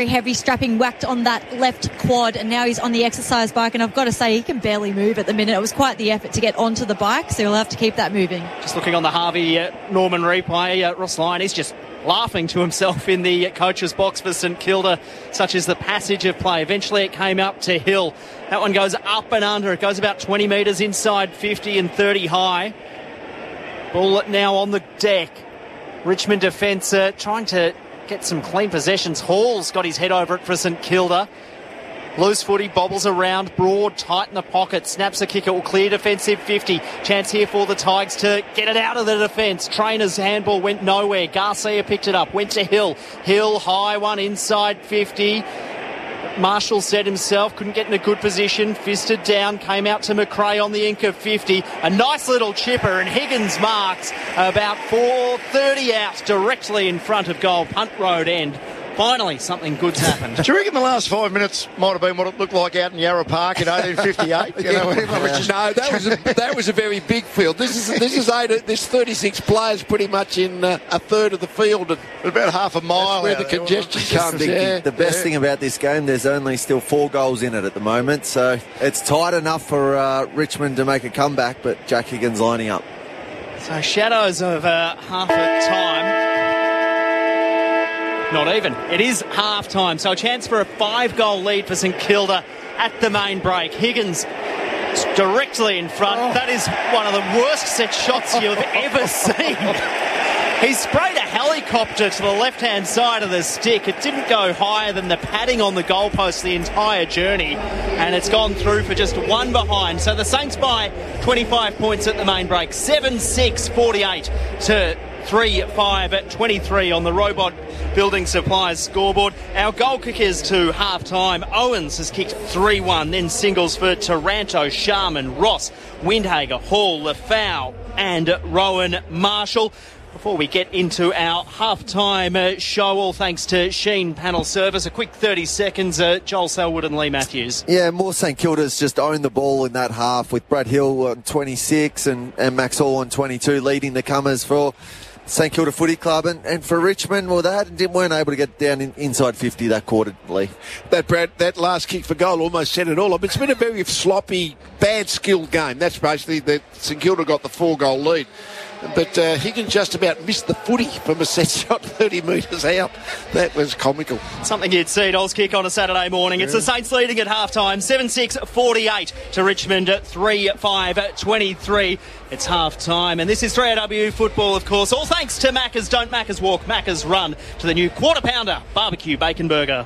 Heavy strapping whacked on that left quad, and now he's on the exercise bike, and I've got to say he can barely move at the minute. It was quite the effort to get onto the bike, so he'll have to keep that moving. Just looking on the Harvey Norman replay, Ross Lyon is just laughing to himself in the coach's box for St Kilda, such as the passage of play. Eventually it came up to Hill. That one goes up and under. It goes about 20 metres inside 50 and 30 high. Ball now on the deck. Richmond defence trying to get some clean possessions. Hall's got his head over it for St Kilda. Loose footy, bobbles around, Broad, tight in the pocket, snaps a kick, it will clear defensive 50. Chance here for the Tigers to get it out of the defence. Trainer's handball went nowhere. Garcia picked it up, went to Hill. Hill, high one inside 50. Marshall said himself, couldn't get in a good position, fisted down, came out to McRae on the ink of 50. A nice little chipper, and Higgins marks about 4:30 out directly in front of goal, Punt Road end. Finally, something good's happened. Do you reckon the last 5 minutes might have been what it looked like out in Yarra Park in 1858? No, that was a very big field. This is 36 players pretty much in a third of the field. And about half a mile where the congestion comes. The best thing about this game, there's only still 4 goals in it at the moment, so it's tight enough for Richmond to make a comeback, but Jack Higgins lining up. So shadows of half a time. Not even. It is half-time, so a chance for a 5-goal lead for St Kilda at the main break. Higgins directly in front. That is one of the worst set shots you've ever seen. He sprayed a helicopter to the left-hand side of the stick. It didn't go higher than the padding on the goalpost the entire journey, and it's gone through for just one behind. So the Saints by 25 points at the main break. 7-6, 48 to 3-5 at 23 on the Robot Building Supplies scoreboard. Our goal kickers to half-time. Owens has kicked 3-1, then singles for Taranto, Sharman, Ross, Windhager, Hall, Lafau and Rowan Marshall. Before we get into our half-time show, all thanks to Sheen Panel Service, a quick 30 seconds, Joel Selwood and Lee Matthews. Yeah, more St Kilda's just owned the ball in that half with Brad Hill on 26 and Max Hall on 22 leading the comers for St Kilda Footy Club, and for Richmond, well, they weren't able to get down inside 50 that quarter, Lee. That last kick for goal almost said it all. It's been a very sloppy, bad skilled game. That's basically that St Kilda got the 4-goal lead. But Higgins just about missed the footy from a set shot 30 metres out. That was comical. Something you'd see at Oz Kick on a Saturday morning. Yeah. It's the Saints leading at half-time, 7-6, 48 to Richmond at 3-5, 23. It's half-time, and this is 3AW football, of course. All thanks to Macca's. Don't Macca's walk, Macca's run to the new Quarter Pounder Barbecue Bacon Burger.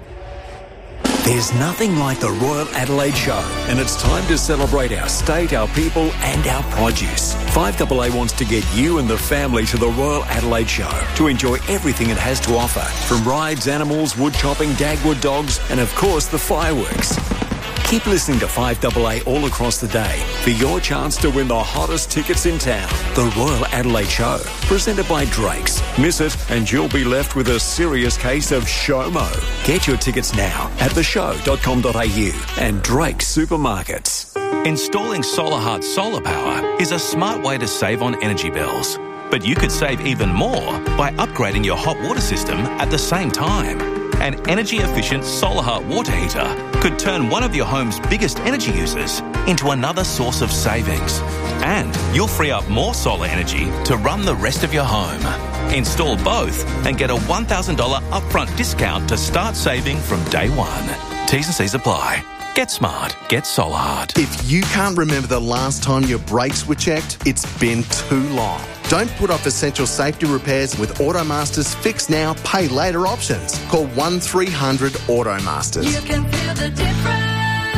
There's nothing like the Royal Adelaide Show, and it's time to celebrate our state, our people and our produce. 5AA wants to get you and the family to the Royal Adelaide Show to enjoy everything it has to offer, from rides, animals, wood chopping, Dagwood dogs and of course the fireworks. Keep listening to 5AA all across the day for your chance to win the hottest tickets in town. The Royal Adelaide Show, presented by Drake's. Miss it and you'll be left with a serious case of SHOMO. Get your tickets now at theshow.com.au and Drake's Supermarkets. Installing SolarHeart solar power is a smart way to save on energy bills. But you could save even more by upgrading your hot water system at the same time. An energy-efficient SolarHeart water heater could turn one of your home's biggest energy users into another source of savings. And you'll free up more solar energy to run the rest of your home. Install both and get a $1,000 upfront discount to start saving from day one. T's and C's apply. Get smart. Get SolarHeart. If you can't remember the last time your brakes were checked, it's been too long. Don't put off essential safety repairs with Automaster's Fix Now, Pay Later options. Call 1300 Automasters. You can feel the difference.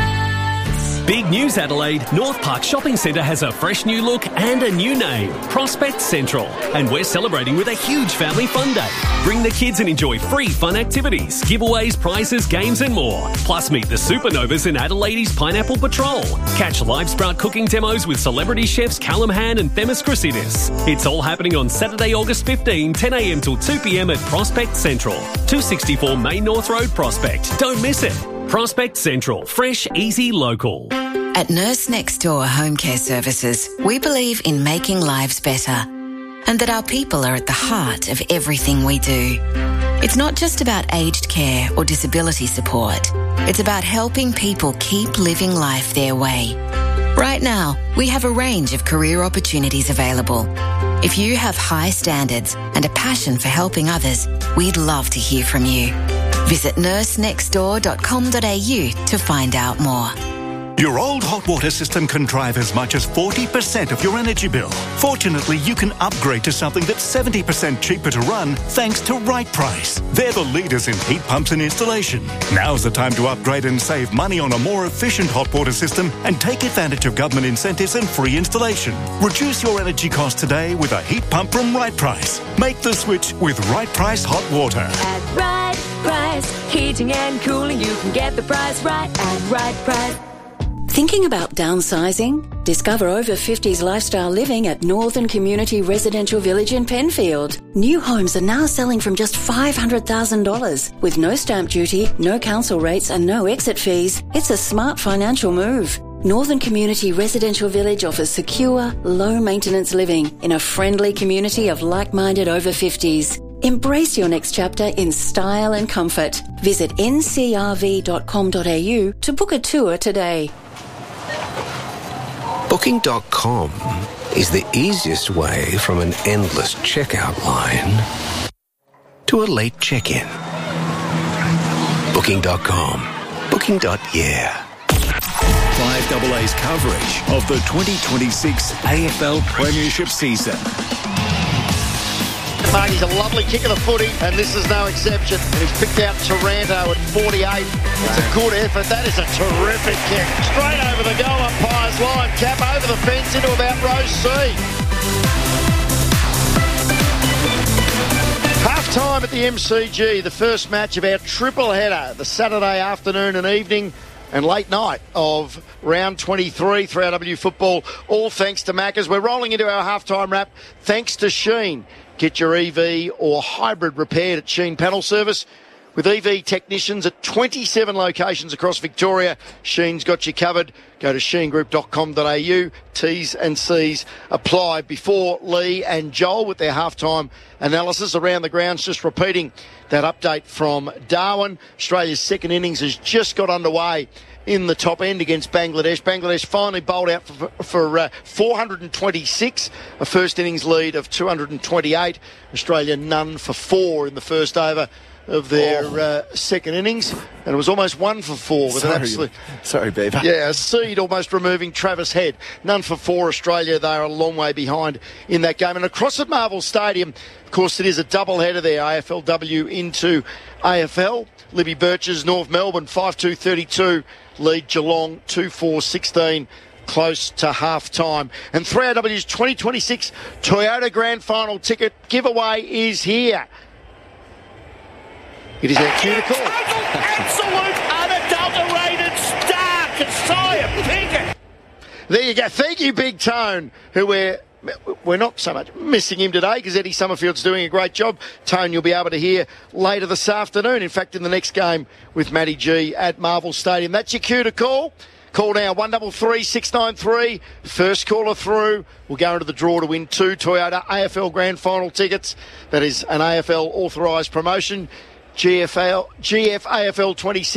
Big news, Adelaide. North Park Shopping Centre has a fresh new look and a new name, Prospect Central. And we're celebrating with a huge family fun day. Bring the kids and enjoy free fun activities, giveaways, prizes, games and more. Plus meet the Supernovas in Adelaide's Pineapple Patrol. Catch live sprout cooking demos with celebrity chefs Callum Han and Themis Chrysidis. It's all happening on Saturday, August 15, 10am till 2pm at Prospect Central. 264 Main North Road, Prospect. Don't miss it. Prospect Central. Fresh, easy, local. At Nurse Next Door Home Care Services, we believe in making lives better and that our people are at the heart of everything we do. It's not just about aged care or disability support. It's about helping people keep living life their way. Right now, we have a range of career opportunities available. If you have high standards and a passion for helping others, we'd love to hear from you. Visit nursenextdoor.com.au to find out more. Your old hot water system can drive as much as 40% of your energy bill. Fortunately, you can upgrade to something that's 70% cheaper to run thanks to Right Price. They're the leaders in heat pumps and installation. Now's the time to upgrade and save money on a more efficient hot water system and take advantage of government incentives and free installation. Reduce your energy costs today with a heat pump from Right Price. Make the switch with Right Price Hot Water. At Right Price, heating and cooling, you can get the price right at Right Price. Thinking about downsizing? Discover over 50s lifestyle living at Northern Community Residential Village in Penfield. New homes are now selling from just $500,000. With no stamp duty, no council rates and no exit fees, it's a smart financial move. Northern Community Residential Village offers secure, low-maintenance living in a friendly community of like-minded over 50s. Embrace your next chapter in style and comfort. Visit ncrv.com.au to book a tour today. Booking.com is the easiest way from an endless checkout line to a late check-in. Booking.com. Booking.yeah. 5AA's coverage of the 2026 AFL Premiership season. Marty's a lovely kick of the footy, and this is no exception. And he's picked out Taranto at 48. It's a good effort. That is a terrific kick. Straight over the goal umpire's line. Cap over the fence into about row C. Half-time at the MCG, the first match of our triple header, the Saturday afternoon and evening and late night of round 23, 3AW football, all thanks to Maccas. We're rolling into our half-time wrap thanks to Sheen. Get your EV or hybrid repaired at Sheen Panel Service. With EV technicians at 27 locations across Victoria, Sheen's got you covered. Go to sheengroup.com.au. T's and C's apply. Before Lee and Joel with their halftime analysis around the grounds, just repeating that update from Darwin. Australia's second innings has just got underway in the top end against Bangladesh. Bangladesh finally bowled out for 426, a first innings lead of 228. Australia none for 4 in the first over of their second innings, and it was almost 1 for 4 with an absolute... Sorry, Beaver. Yeah, a seed almost removing Travis Head. None for 4 Australia. They are a long way behind in that game. And across at Marvel Stadium, of course, it is a double-header there, AFLW into AFL. Libby Birch's North Melbourne 5-2-32 lead Geelong 2-4-16. Close to half-time. And 3AW's 2026 Toyota Grand Final ticket giveaway is here. It is our cue to call. Absolute, unadulterated star, Keziah Pickett. There you go. Thank you, Big Tone, who we're not so much missing him today because Eddie Summerfield's doing a great job. Tone, you'll be able to hear later this afternoon. In fact, in the next game with Matty G at Marvel Stadium. That's your cue to call. Call now, 133 693. First caller through. We'll go into the draw to win 2 Toyota AFL Grand Final tickets. That is an AFL authorised promotion. GF AFL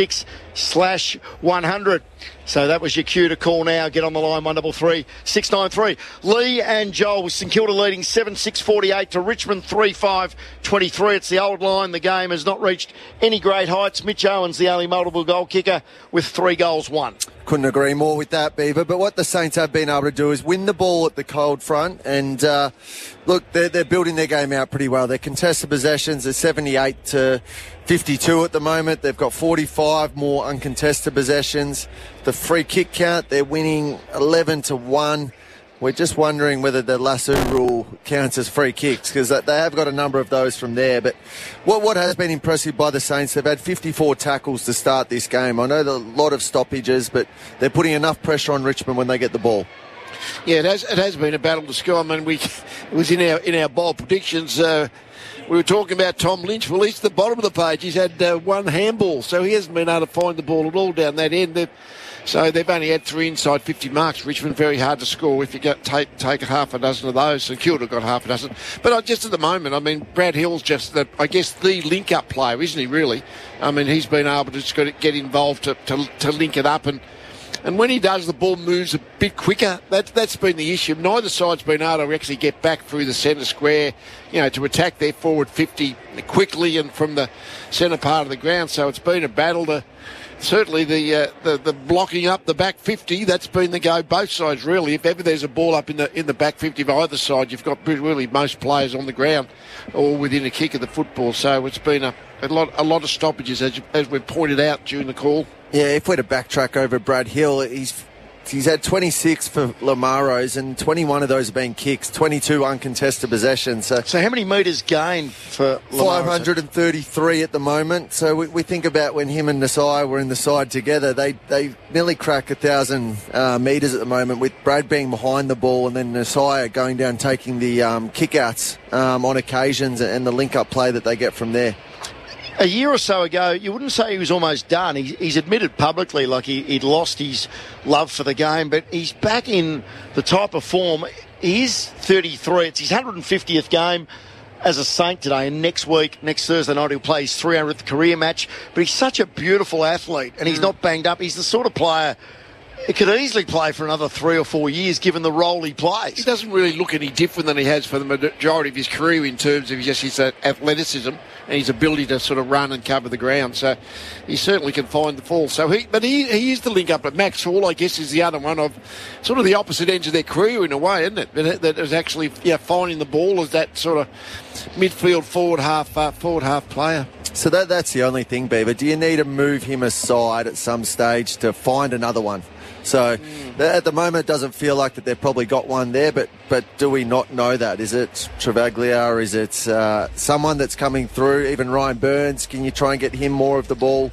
26/100. So that was your cue to call now. Get on the line, 133 693. Lee and Joel with St Kilda leading 7-6-48 to Richmond 3-5-23. It's the old line. The game has not reached any great heights. Mitch Owens, the only multiple goal kicker, with 3 goals won. Couldn't agree more with that, Beaver. But what the Saints have been able to do is win the ball at the cold front. And look, they're building their game out pretty well. Their contested possessions are 78-52 at the moment. They've got 45 more uncontested possessions. The free kick count, they're winning 11-1. We're just wondering whether the Lasso rule counts as free kicks, because they have got a number of those from there. But what has been impressive by the Saints, they've had 54 tackles to start this game. I know there are a lot of stoppages, but they're putting enough pressure on Richmond when they get the ball. Yeah, it has been a battle to score. I mean, it was in our bold predictions. We were talking about Tom Lynch. Well, he's at the bottom of the page. He's had one handball, so he hasn't been able to find the ball at all down that end. So they've only had 3 inside 50 marks. Richmond, very hard to score if you take half a dozen of those. St Kilda got half a dozen. But just at the moment, I mean, Brad Hill's just, I guess, the link-up player, isn't he, really? I mean, he's been able to just get involved to link it up. And when he does, the ball moves a bit quicker. That's been the issue. Neither side's been able to actually get back through the centre square, to attack their forward 50 quickly and from the centre part of the ground. So it's been a battle to... Certainly the blocking up the back 50, that's been the go both sides, really. If ever there's a ball up in the back 50 of either side, you've got really most players on the ground or within a kick of the football. So it's been a lot of stoppages, as we pointed out during the call. Yeah, if we're to backtrack over Brad Hill, he's had 26 for Lamaros and 21 of those have been kicks, 22 uncontested possessions. So how many metres gained for Lamaros? 533 at the moment. So we think about when him and Nasai were in the side together, they nearly crack 1,000 metres at the moment, with Brad being behind the ball and then Nasai going down taking the kickouts on occasions and the link-up play that they get from there. A year or so ago, you wouldn't say he was almost done. He's admitted publicly like he'd lost his love for the game, but he's back in the type of form. He is 33. It's his 150th game as a Saint today, and next Thursday night, he'll play his 300th career match. But he's such a beautiful athlete, and he's not banged up. He's the sort of player... He could easily play for another 3 or 4 years, given the role he plays. He doesn't really look any different than he has for the majority of his career in terms of his athleticism and his ability to sort of run and cover the ground. So he certainly can find the fall. So he is the link up at Max Hall, I guess, is the other one of sort of the opposite ends of their career in a way, isn't it? That is actually finding the ball as that sort of midfield forward half player. So that's the only thing, Beaver. Do you need to move him aside at some stage to find another one? So at the moment, it doesn't feel like that they've probably got one there, but do we not know that? Is it Travaglia or is it someone that's coming through? Even Ryan Burns, can you try and get him more of the ball?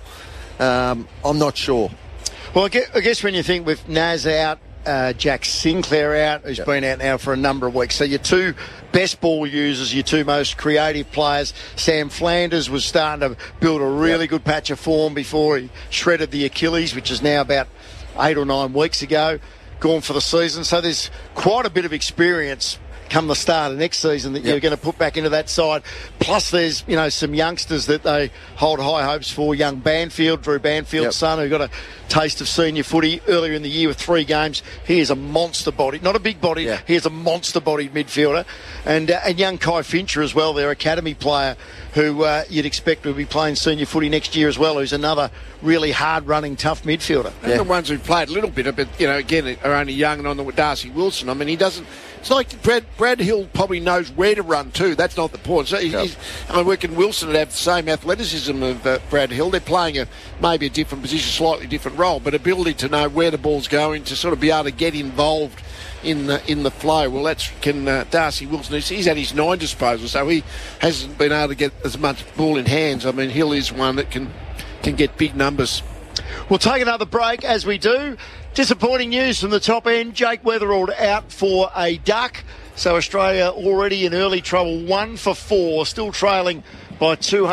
I'm not sure. Well, I guess when you think with Naz out, Jack Sinclair out, who's been out now for a number of weeks. So your two best ball users, your two most creative players. Sam Flanders was starting to build a really good patch of form before he shredded the Achilles, which is now about 8 or 9 weeks ago, gone for the season. So there's quite a bit of experience come the start of next season that you're going to put back into that side. Plus there's, some youngsters that they hold high hopes for. Young Banfield, Drew Banfield's son, who got a taste of senior footy earlier in the year with 3 games. He is a monster body. Not a big body, he is a monster-bodied midfielder. And young Kai Fincher as well, their academy player, who you'd expect will be playing senior footy next year as well, who's another really hard-running, tough midfielder. And the ones who've played a little bit, but, again, are only young and on the Darcy Wilson. I mean, he doesn't... It's like Brad Hill probably knows where to run too. That's not the point. So I reckon Wilson would have the same athleticism of Brad Hill. They're playing maybe a different position, slightly different role, but ability to know where the ball's going, to sort of be able to get involved in the flow. Well, Darcy Wilson. He's at his 9 disposal, so he hasn't been able to get as much ball in hands. I mean, Hill is one that can get big numbers. We'll take another break as we do. Disappointing news from the top end. Jake Weatherald out for a duck. So Australia already in early trouble. 1 for 4, still trailing by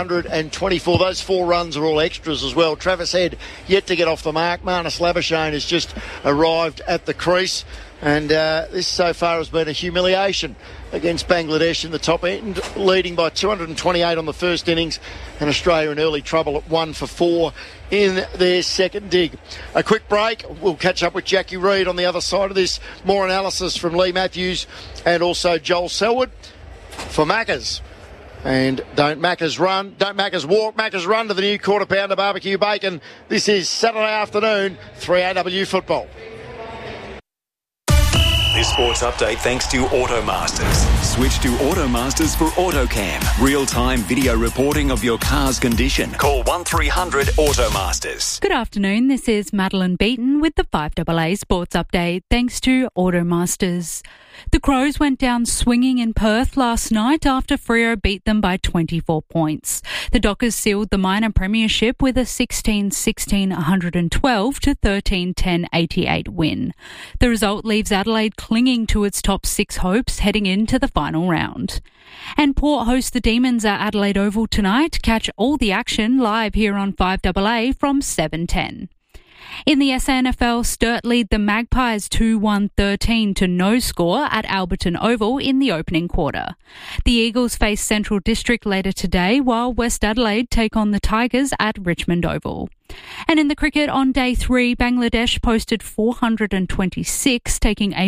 224. Those 4 runs are all extras as well. Travis Head yet to get off the mark. Marnus Labuschagne has just arrived at the crease. And this so far has been a humiliation against Bangladesh in the top end, leading by 228 on the first innings, and Australia in early trouble at 1 for 4 in their second dig. A quick break. We'll catch up with Jackie Reid on the other side of this. More analysis from Lee Matthews and also Joel Selwood for Maccas. And don't Maccas run, don't Maccas walk, Maccas run to the new Quarter Pounder Barbecue Bacon. This is Saturday afternoon, 3AW Football. This sports update thanks to Automasters. Switch to Automasters for AutoCam. Real-time video reporting of your car's condition. Call 1300 Automasters. Good afternoon. This is Madeline Beaton with the 5AA Sports Update thanks to Automasters. The Crows went down swinging in Perth last night after Freo beat them by 24 points. The Dockers sealed the minor premiership with a 16-16-112 to 13-10-88 win. The result leaves Adelaide clinging to its top 6 hopes heading into the final. final round. And Port host the Demons at Adelaide Oval tonight. Catch all the action live here on 5AA from 7:10. In the SANFL, Sturt lead the Magpies 2-1-13 to no score at Alberton Oval in the opening quarter. The Eagles face Central District later today, while West Adelaide take on the Tigers at Richmond Oval. And in the cricket on day 3, Bangladesh posted 426, taking a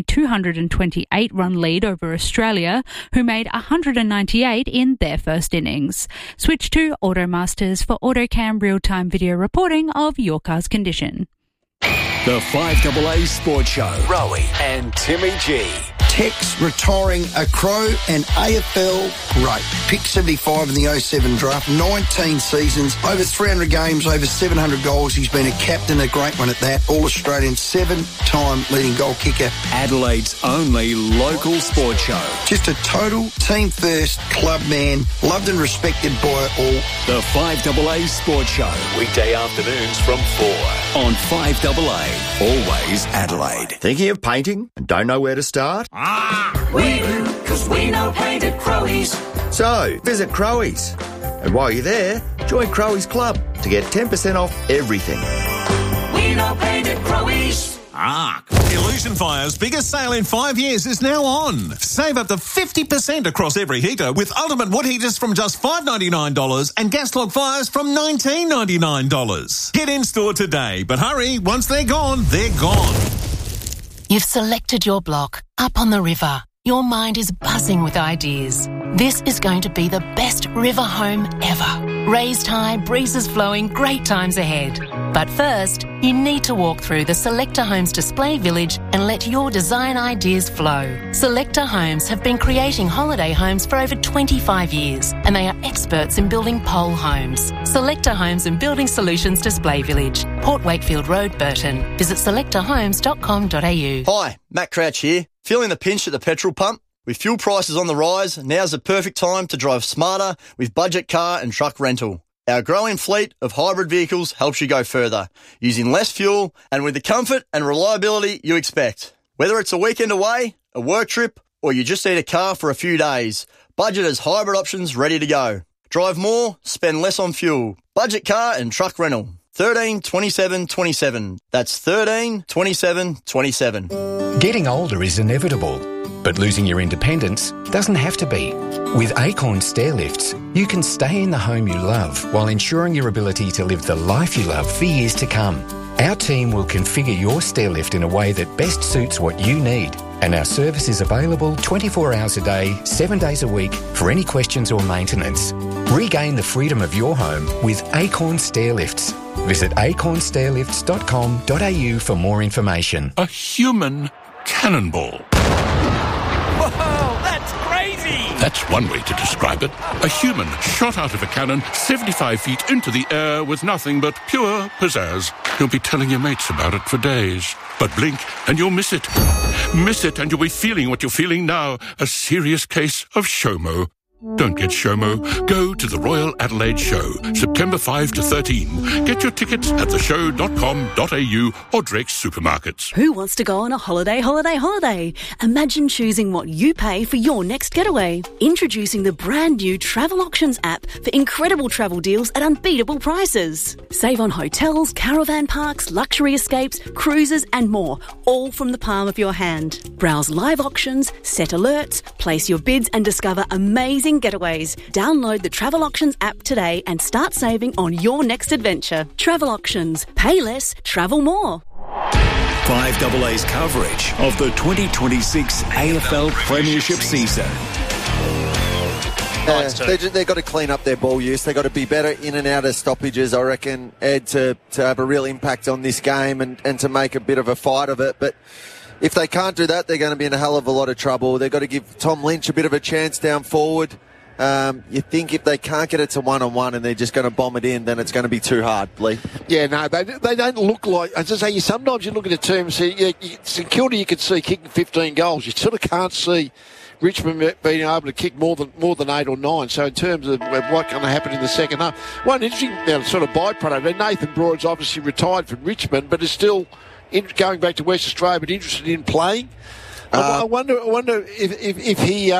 228-run lead over Australia, who made 198 in their first innings. Switch to Automasters for AutoCam real-time video reporting of your car's condition. The 5AA Sports Show. Rowie and Timmy G. Tex retiring a Crow and AFL great. Pick 75 in the 07 draft, 19 seasons, over 300 games, over 700 goals. He's been a captain, a great one at that. All-Australian, 7-time leading goal kicker. Adelaide's only local sports show. Just a total team-first club man, loved and respected by all. The 5AA Sports Show. Weekday afternoons from 4 on 5AA. Always Adelaide. Thinking of painting and don't know where to start? We do, because we know paint at Crowies. So, visit Crowies. And while you're there, join Crowies Club to get 10% off everything. We know paint at Crowies. Illusion Fire's biggest sale in 5 years is now on. Save up to 50% across every heater with ultimate wood heaters from just $5.99 and gas log fires from $19.99. Get in store today, but hurry, once they're gone, they're gone. You've selected your block up on the river. Your mind is buzzing with ideas. This is going to be the best river home ever. Raised high, breezes flowing, great times ahead. But first, you need to walk through the Selector Homes display village and let your design ideas flow. Selector Homes have been creating holiday homes for over 25 years, and they are experts in building pole homes. Selector Homes and Building Solutions Display Village, Port Wakefield Road, Burton. Visit selectorhomes.com.au. Hi, Matt Crouch here. Feeling the pinch at the petrol pump? With fuel prices on the rise, now's the perfect time to drive smarter with budget car and truck rental. Our growing fleet of hybrid vehicles helps you go further, using less fuel and with the comfort and reliability you expect. Whether it's a weekend away, a work trip, or you just need a car for a few days, Budget has hybrid options ready to go. Drive more, spend less on fuel. Budget car and truck rental. 13 27 27. That's 13 27 27. Getting older is inevitable, but losing your independence doesn't have to be. With Acorn Stair Lifts, you can stay in the home you love while ensuring your ability to live the life you love for years to come. Our team will configure your stair lift in a way that best suits what you need, and our service is available 24 hours a day, 7 days a week for any questions or maintenance. Regain the freedom of your home with Acorn Stair Lifts. Visit acornstairlifts.com.au for more information. A human cannonball. Whoa, that's crazy! That's one way to describe it. A human shot out of a cannon 75 feet into the air with nothing but pure pizzazz. You'll be telling your mates about it for days. But blink and you'll miss it. Miss it and you'll be feeling what you're feeling now. A serious case of SHOMO. Don't get SHOMO. Go to the Royal Adelaide Show, September 5 to 13. Get your tickets at theshow.com.au or Drake's Supermarkets. Who wants to go on a holiday? Imagine choosing what you pay for your next getaway. Introducing the brand new Travel Auctions app for incredible travel deals at unbeatable prices. Save on hotels, caravan parks, luxury escapes, cruises and more, all from the palm of your hand. Browse live auctions, set alerts, place your bids and discover amazing getaways. Download the Travel Auctions app today and start saving on your next adventure. Travel Auctions. Pay less, travel more. 5AA's coverage of the 2026 AFL Premiership season. They've got to clean up their ball use. They've got to be better in and out of stoppages, I reckon, Ed, to have a real impact on this game and to make a bit of a fight of it. But if they can't do that, they're going to be in a hell of a lot of trouble. They've got to give Tom Lynch a bit of a chance down forward. You think if they can't get it to one-on-one and they're just going to bomb it in, then it's going to be too hard, Lee. Yeah, no, they don't look like... As I say, sometimes you look at a team and see... St Kilda you can see kicking 15 goals. You sort of can't see Richmond being able to kick more than 8 or 9. So in terms of what's going to happen in the second half... One interesting sort of byproduct, Nathan Broad's obviously retired from Richmond, but is still... going back to West Australia, but interested in playing. I wonder if he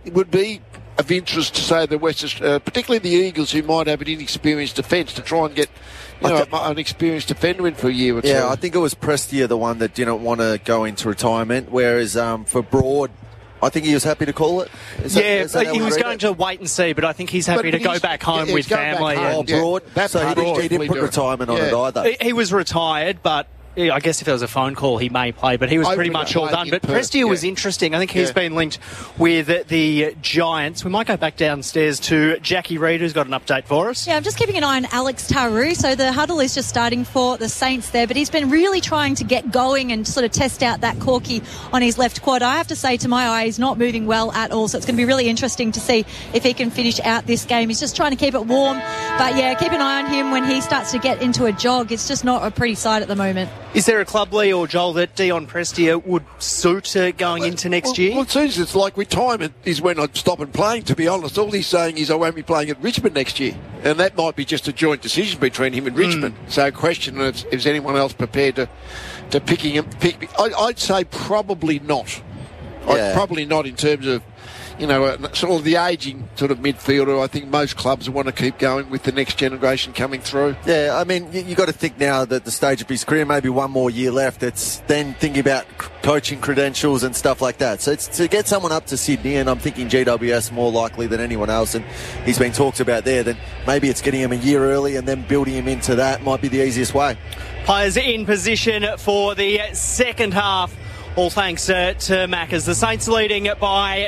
would be of interest to, say, the particularly the Eagles, who might have an inexperienced defence, to try and get an experienced defender in for a year or two. Yeah, I think it was Prestia, the one that didn't want to go into retirement, whereas for Broad, I think he was happy to call it. He was going to wait and see, but I think he's happy to go back home with family. Broad. So he didn't put retirement on it either. He was retired, but I guess if there was a phone call, he may play, but he was pretty much all done. But Prestia was interesting. I think he's been linked with the Giants. We might go back downstairs to Jackie Reid, who's got an update for us. Yeah, I'm just keeping an eye on Alex Taru. So the huddle is just starting for the Saints there, but he's been really trying to get going and sort of test out that corky on his left quad. I have to say, to my eye, he's not moving well at all, so it's going to be really interesting to see if he can finish out this game. He's just trying to keep it warm, but yeah, keep an eye on him when he starts to get into a jog. It's just not a pretty sight at the moment. Is there a club, Lee or Joel, that Dion Prestia would suit going into next year? Well, it's like retirement is when I'd stop and playing, to be honest. All he's saying is I won't be playing at Richmond next year. And that might be just a joint decision between him and Richmond. So question is anyone else prepared to pick him? I'd say probably not. Probably not in terms of, sort of the ageing sort of midfielder. I think most clubs want to keep going with the next generation coming through. Yeah, I mean, you got to think now that the stage of his career, maybe one more year left. It's then thinking about coaching credentials and stuff like that. So it's to get someone up to Sydney, and I'm thinking GWS more likely than anyone else, and he's been talked about there. Then maybe it's getting him a year early and then building him into that might be the easiest way. Players in position for the second half. All thanks to Maccas. The Saints leading by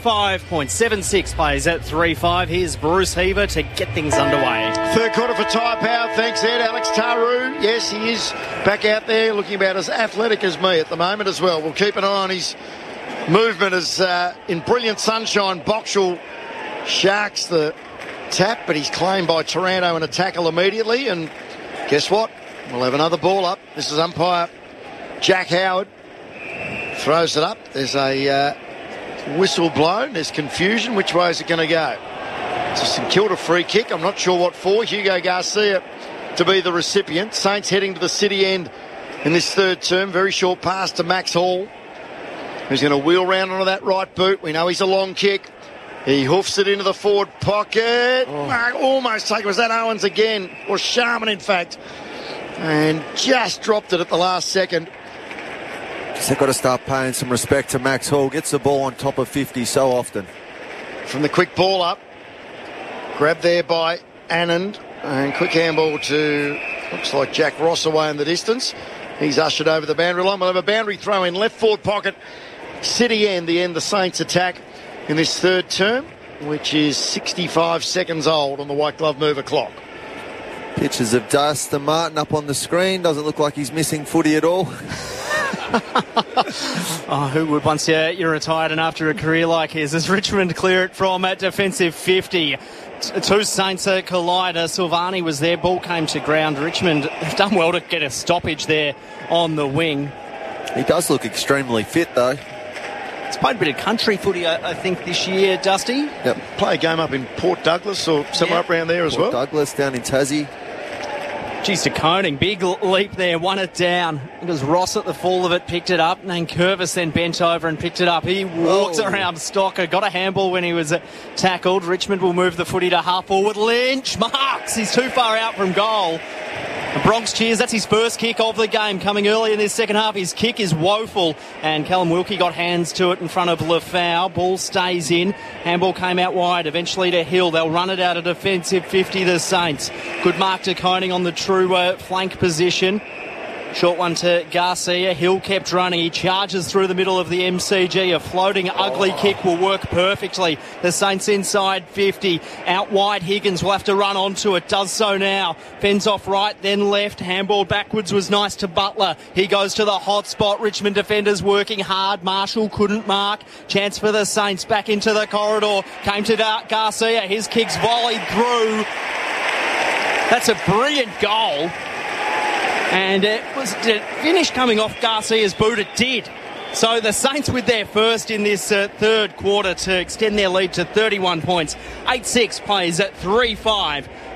25.76 plays at 3-5. Here's Bruce Heaver to get things underway. Third quarter for Tyre Power. Thanks, Ed. Alex Taru. Yes, he is back out there looking about as athletic as me at the moment as well. We'll keep an eye on his movement as in brilliant sunshine. Boxall sharks the tap, but he's claimed by Taranto and a tackle immediately. And guess what? We'll have another ball up. This is umpire Jack Howard. Throws it up. There's a whistle blown. There's confusion. Which way is it going to go? It's a St Kilda free kick. I'm not sure what for. Hugo Garcia to be the recipient. Saints heading to the city end in this third term. Very short pass to Max Hall, who's going to wheel round onto that right boot. We know he's a long kick. He hoofs it into the forward pocket. Almost take it. Was that Owens again? Or Sharman, in fact. And just dropped it at the last second. They've got to start paying some respect to Max Hall. Gets the ball on top of 50 so often. From the quick ball up. Grabbed there by Anand. And quick handball to, looks like Jack Rossaway in the distance. He's ushered over the boundary line. We'll have a boundary throw in left forward pocket. City end, the Saints attack in this third term, which is 65 seconds old on the white glove mover clock. Pictures of Dustin Martin up on the screen. Doesn't look like he's missing footy at all. Who would once you're retired and after a career like his? As Richmond clear it from at defensive 50. Two Saints collide. Silvani was there. Ball came to ground. Richmond have done well to get a stoppage there on the wing. He does look extremely fit, though. He's played a bit of country footy, I think, this year, Dusty. Yep. Play a game up in Port Douglas or somewhere up around there as well. Douglas down in Tassie. Geez, to Koning, big leap there, won it down. It was Ross at the fall of it, picked it up. Nankervis then bent over and picked it up. He walks around Stocker, got a handball when he was tackled. Richmond will move the footy to half forward. Lynch marks. He's too far out from goal. The Bronx cheers. That's his first kick of the game. Coming early in this second half, his kick is woeful. And Callum Wilkie got hands to it in front of Lefau. Ball stays in. Handball came out wide, eventually to Hill. They'll run it out of defensive 50, the Saints. Good mark to Koning on the true flank position. Short one to Garcia. Hill kept running. He charges through the middle of the MCG. A floating, ugly kick will work perfectly. The Saints inside 50. Out wide, Higgins will have to run onto it. Does so now. Fends off right, then left. Handball backwards was nice to Butler. He goes to the hot spot. Richmond defenders working hard. Marshall couldn't mark. Chance for the Saints. Back into the corridor. Came to Garcia. His kick's volleyed through. That's a brilliant goal. And it finished coming off Garcia's boot. It did. So the Saints with their first in this third quarter to extend their lead to 31 points. 8-6 plays at 3-5.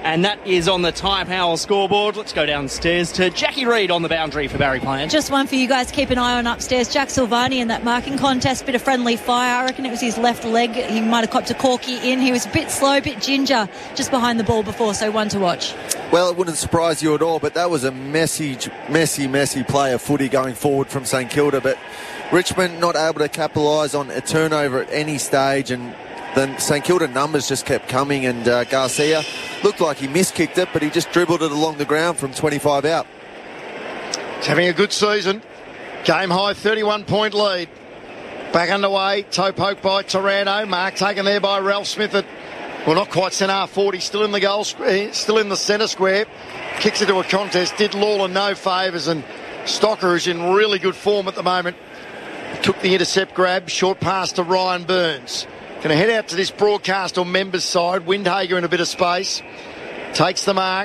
And that is on the Tyre Power scoreboard. Let's go downstairs to Jackie Reid on the boundary for Barry Plant. Just one for you guys to keep an eye on upstairs. Jack Silvani in that marking contest, bit of friendly fire. I reckon it was his left leg. He might have copped a corky in. He was a bit slow, a bit ginger just behind the ball before, so one to watch. Well, it wouldn't surprise you at all, but that was a messy play of footy going forward from St Kilda. But Richmond not able to capitalise on a turnover at any stage, and then St Kilda numbers just kept coming, and Garcia looked like he miskicked it, but he just dribbled it along the ground from 25 out. He's having a good season. Game high 31-point lead. Back underway. Toe poke by Taranto. Mark taken there by Ralph Smith at, well, not quite centre half 40. Still in the goal square, still in the centre square. Kicks into a contest. Did Lawler no favours, and Stocker is in really good form at the moment. Took the intercept grab. Short pass to Ryan Burns. Going to head out to this broadcast on members' side. Windhager in a bit of space. Takes the mark.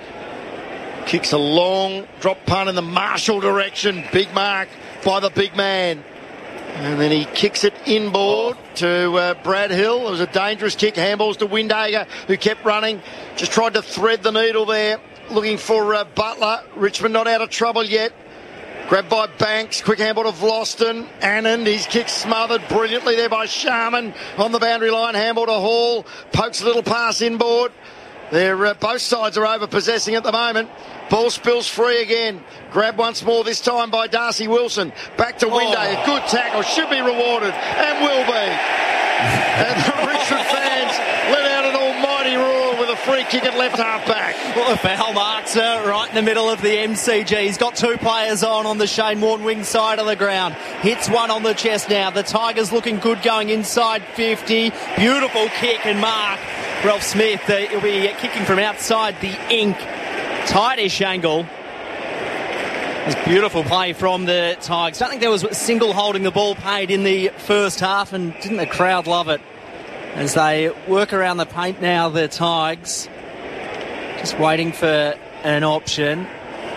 Kicks a long drop punt in the Marshall direction. Big mark by the big man. And then he kicks it inboard to Brad Hill. It was a dangerous kick. Handballs to Windhager, who kept running. Just tried to thread the needle there. Looking for Butler. Richmond not out of trouble yet. Grabbed by Banks, quick handball to Vlosten. Anand, his kick smothered brilliantly there by Sharman on the boundary line. Handball to Hall, pokes a little pass inboard. They're both sides are over possessing at the moment. Ball spills free again. Grab once more, this time by Darcy Wilson. Back to Windhager, good tackle, should be rewarded, and will be. And the Richmond fans let out an almighty roar with a free kick at left half back. Well, the foul marks right in the middle of the MCG. He's got two players on the Shane Warne wing side of the ground. Hits one on the chest now. The Tigers looking good going inside 50. Beautiful kick and mark. Ralph Smith, he'll be kicking from outside the ink. Tightish angle. It was beautiful play from the Tigers. I don't think there was a single holding the ball paid in the first half, and didn't the crowd love it? As they work around the paint now, the Tigers. Just waiting for an option.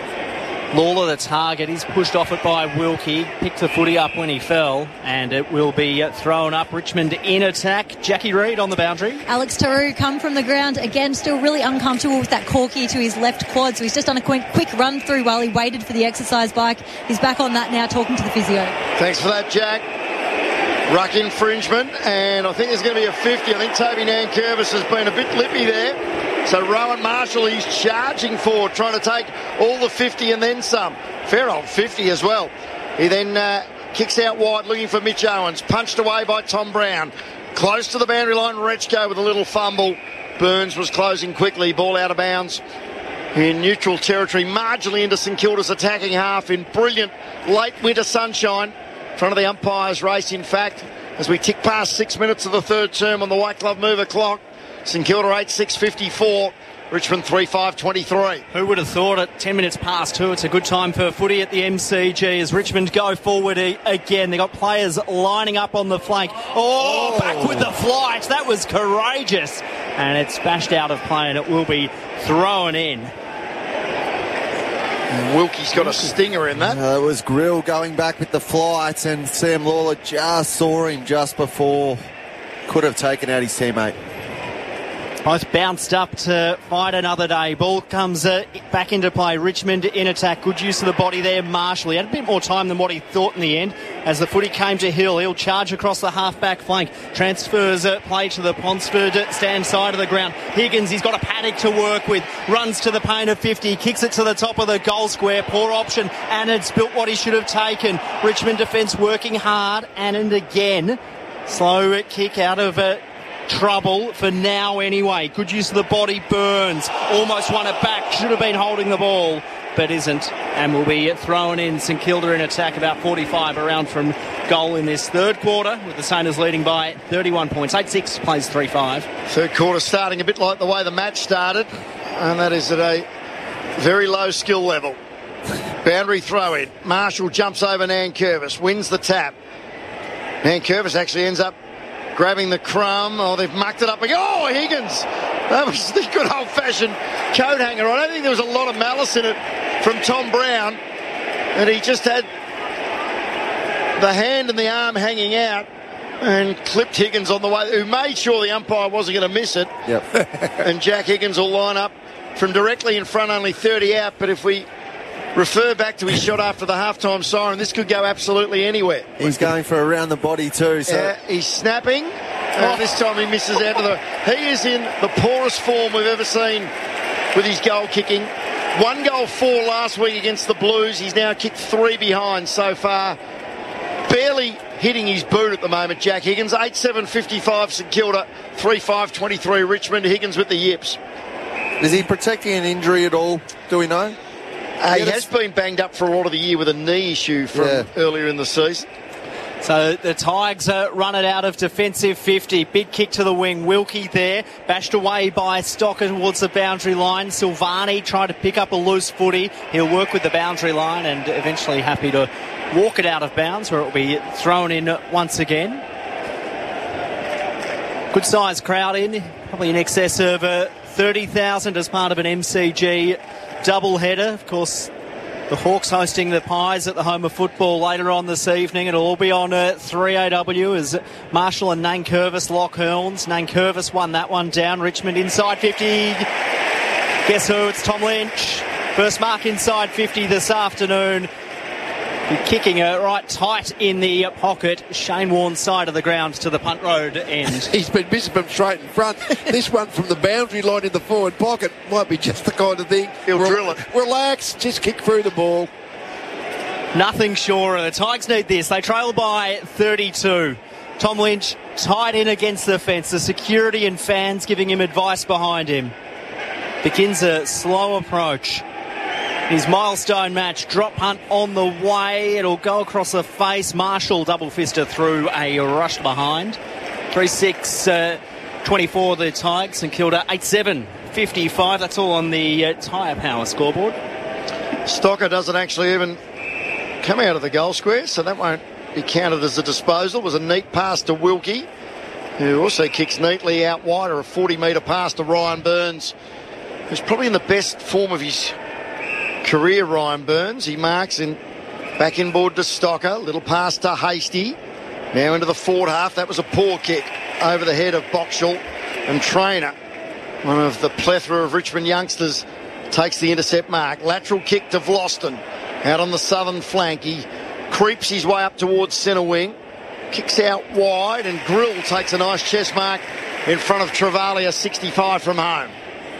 Lawler the target. He's pushed off it by Wilkie. Picked the footy up when he fell, and it will be thrown up. Richmond in attack. Jackie Reid on the boundary. Alex Taru come from the ground again, still really uncomfortable with that corky to his left quad, so he's just done a quick run through while he waited for the exercise bike. He's back on that now, talking to the physio. Thanks for that, Jack. Ruck infringement, and I think there's going to be a 50. I think Toby Nankervis has been a bit lippy there. So Rowan Marshall, he's charging forward, trying to take all the 50 and then some. Fair old 50 as well. He then kicks out wide, looking for Mitch Owens. Punched away by Tom Brown. Close to the boundary line, Rechko with a little fumble. Burns was closing quickly. Ball out of bounds in neutral territory, marginally into St Kilda's attacking half in brilliant late winter sunshine. In front of the umpires' race, in fact, as we tick past 6 minutes of the third term on the White Glove Mover clock. St Kilda 8-6-54, Richmond 3-5-23. Who would have thought at 10 minutes past 2 it's a good time for footy at the MCG as Richmond go forward again. They got players lining up on the flank. Back with the flight. That was courageous. And it's bashed out of play, and it will be thrown in. Wilkie's got a stinger in that. It was Grill going back with the flights, and Sam Lawler just saw him just before. Could have taken out his teammate. Both bounced up to fight another day. Ball comes back into play. Richmond in attack. Good use of the body there. Marshall. He had a bit more time than what he thought in the end. As the footy came to Hill, he'll charge across the half-back flank. Transfers play to the Ponsford stand side of the ground. Higgins, he's got a paddock to work with. Runs to the paint of 50. Kicks it to the top of the goal square. Poor option. Anand built what he should have taken. Richmond defence working hard. Anand again. Slow kick out of trouble for now anyway. Good use of the body. Burns almost won it back. Should have been holding the ball, but isn't, and will be thrown in. St Kilda in attack, about 45 around from goal in this third quarter, with the Saints leading by 31 points. 8-6 plays 3-5. Third quarter starting a bit like the way the match started, and that is at a very low skill level. Boundary throw in. Marshall jumps over Nankervis, wins the tap. Nankervis actually ends up grabbing the crumb. They've mucked it up again. Higgins. That was the good old-fashioned coat hanger. I don't think there was a lot of malice in it from Tom Brown. And he just had the hand and the arm hanging out. and clipped Higgins on the way, who made sure the umpire wasn't going to miss it. Yep. And Jack Higgins will line up from directly in front, only 30 out. But if we refer back to his shot after the halftime siren, this could go absolutely anywhere. He's going for around the body too. So he's snapping. This time he misses out to the... He is in the poorest form we've ever seen with his goal kicking. 1 goal 4 last week against the Blues. He's now kicked 3 behind so far. Barely hitting his boot at the moment, Jack Higgins. 8-7-55 St Kilda, 3-5-23 Richmond. Higgins with the yips. Is he protecting an injury at all? Do we know? He has been banged up for a lot of the year with a knee issue from earlier in the season. So the Tigers run it out of defensive 50. Big kick to the wing. Wilkie there. Bashed away by Stocker towards the boundary line. Silvani tried to pick up a loose footy. He'll work with the boundary line and eventually happy to walk it out of bounds where it will be thrown in once again. Good sized crowd in. Probably in excess of 30,000 as part of an MCG doubleheader. Of course, the Hawks hosting the Pies at the Home of Football later on this evening. It'll all be on 3AW as Marshall and Nankervis lock horns. Nankervis won that one down. Richmond inside 50. Guess who? It's Tom Lynch. First mark inside 50 this afternoon. Kicking it right tight in the pocket. Shane Warne's side of the ground to the punt road end. He's been missing from straight in front. This one from the boundary line in the forward pocket might be just the kind of thing. He'll drill it. Relax, just kick through the ball. Nothing surer. The Tigers need this. They trail by 32. Tom Lynch tied in against the fence. The security and fans giving him advice behind him. Begins a slow approach. His milestone match, drop punt on the way. It'll go across the face. Marshall double-fisted through a rush behind. 3-6-24 the Tigers. St Kilda 8-7-55. That's all on the Tyre Power scoreboard. Stocker doesn't actually even come out of the goal square, so that won't be counted as a disposal. It was a neat pass to Wilkie, who also kicks neatly out wide, or a 40-metre pass to Ryan Burns, who's probably in the best form of his career. Ryan Burns, he marks in back inboard to Stocker, little pass to Hasty, now into the forward half. That was a poor kick over the head of Boxall, and Trainer, one of the plethora of Richmond youngsters, takes the intercept mark. Lateral kick to Vlosten out on the southern flank. He creeps his way up towards centre wing, kicks out wide, and Grill takes a nice chest mark in front of Travalia, 65 from home.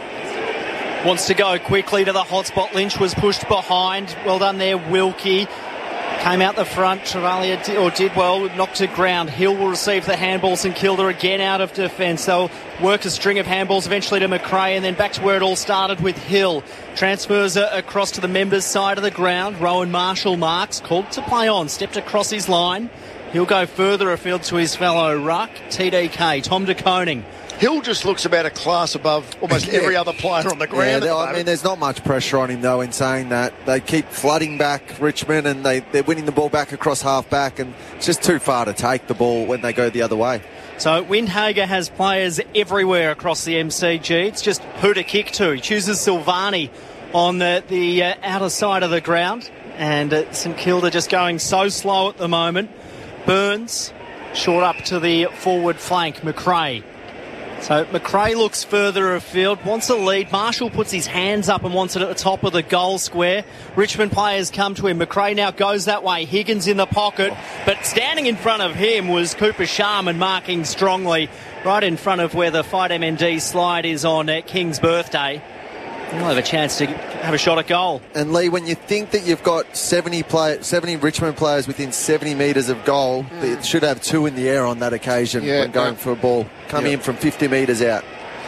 Wants to go quickly to the hotspot. Lynch was pushed behind. Well done there, Wilkie. Came out the front. Travalia did well, knocked to ground. Hill will receive the handball. St Kilda again out of defence. They'll work a string of handballs eventually to McRae, and then back to where it all started with Hill. Transfers across to the members' side of the ground. Rowan Marshall marks. Called to play on. Stepped across his line. He'll go further afield to his fellow ruck. TDK, Tom de Koning. Hill just looks about a class above almost every other player on the ground. Yeah, I mean, there's not much pressure on him, though, in saying that. They keep flooding back Richmond, and they're winning the ball back across half-back, and it's just too far to take the ball when they go the other way. So Windhager has players everywhere across the MCG. It's just who to kick to. He chooses Silvani on the outer side of the ground, and St Kilda just going so slow at the moment. Burns, short up to the forward flank, McRae. So McRae looks further afield, wants a lead. Marshall puts his hands up and wants it at the top of the goal square. Richmond players come to him. McRae now goes that way. Higgins in the pocket, but standing in front of him was Cooper Sharman, marking strongly right in front of where the Fight MND slide is on King's birthday. He'll have a chance to have a shot at goal. And Lee, when you think that you've got 70 Richmond players within 70 metres of goal, they should have 2 in the air on that occasion when going for a ball. Coming in from 50 metres out.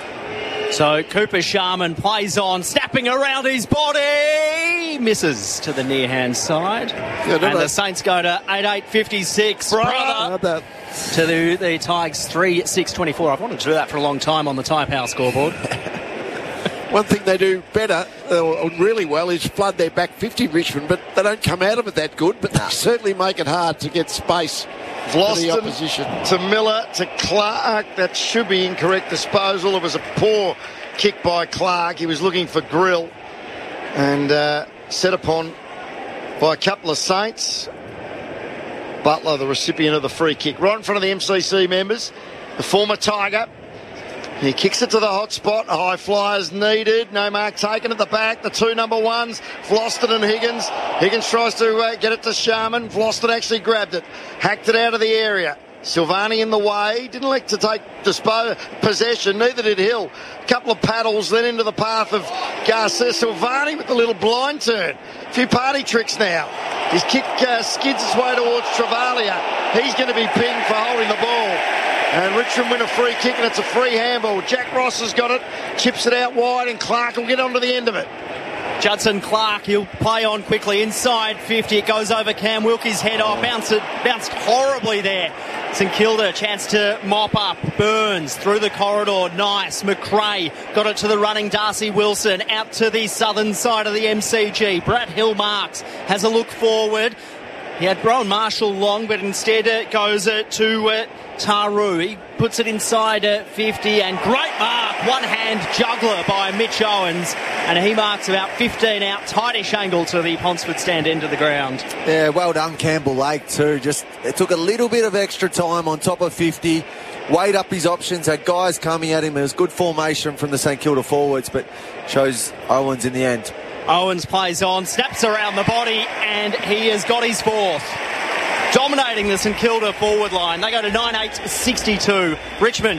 So Cooper Sharman plays on, snapping around his body. Misses to the near-hand side. And the Saints go to 8-8-56. Brother. To the Tigers 3-6-24. I've wanted to do that for a long time on the Tyre Power scoreboard. One thing they do better, or really well, is flood their back 50, Richmond, but they don't come out of it that good, but they certainly make it hard to get space for the opposition. To Miller, to Clark. That should be incorrect disposal. It was a poor kick by Clark. He was looking for Grill, and set upon by a couple of Saints. Butler, the recipient of the free kick. Right in front of the MCC members, the former Tiger. He kicks it to the hot spot. High flyers needed. No mark taken at the back. The two number ones, Vlosten and Higgins. Higgins tries to get it to Sharman. Vlosten actually grabbed it. Hacked it out of the area. Silvani in the way. Didn't like to take possession. Neither did Hill. A couple of paddles, then into the path of Garcia. Silvani with the little blind turn. A few party tricks now. His kick skids its way towards Travaglia. He's going to be pinged for holding the ball. And Richmond win a free kick, and it's a free handball. Jack Ross has got it, chips it out wide, and Clark will get onto the end of it. Judson Clark, he'll play on quickly inside 50. It goes over Cam Wilkie's head off. Bounced horribly there. St Kilda, chance to mop up. Burns through the corridor. Nice. McRae got it to the running Darcy Wilson. Out to the southern side of the MCG. Brad Hill marks. Has a look forward. He had Rowan Marshall long, but instead it goes to Taru. He puts it inside 50, and great mark. One-hand juggler by Mitch Owens, and he marks about 15 out. Tightish angle to the Ponsford stand end of the ground. Yeah, well done, Campbell Lake, too. Just it took a little bit of extra time on top of 50. Weighed up his options, had guys coming at him. It was good formation from the St Kilda forwards, but chose Owens in the end. Owens plays on, snaps around the body, and he has got his fourth. Dominating the St Kilda forward line. They go to 9-8-62. Richmond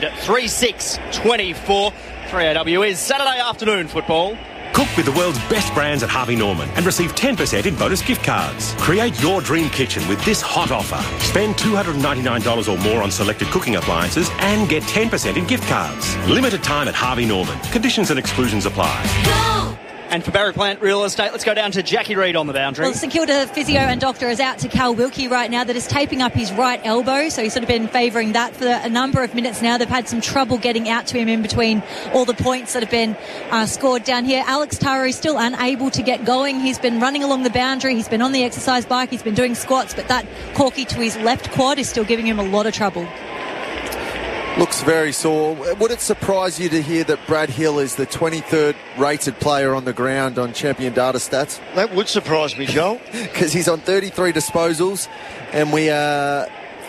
3-6-24. 3AW is Saturday afternoon football. Cook with the world's best brands at Harvey Norman and receive 10% in bonus gift cards. Create your dream kitchen with this hot offer. Spend $299 or more on selected cooking appliances and get 10% in gift cards. Limited time at Harvey Norman. Conditions and exclusions apply. Go! And for Barry Plant Real Estate, let's go down to Jackie Reid on the boundary. Well, St Kilda physio and doctor is out to Cal Wilkie right now. That is taping up his right elbow, so he's sort of been favouring that for a number of minutes now. They've had some trouble getting out to him in between all the points that have been scored down here. Alex Taru still unable to get going. He's been running along the boundary. He's been on the exercise bike. He's been doing squats, but that corky to his left quad is still giving him a lot of trouble. Looks very sore. Would it surprise you to hear that Brad Hill is the 23rd rated player on the ground on Champion Data Stats? That would surprise me, Joel. Because he's on 33 disposals, and we are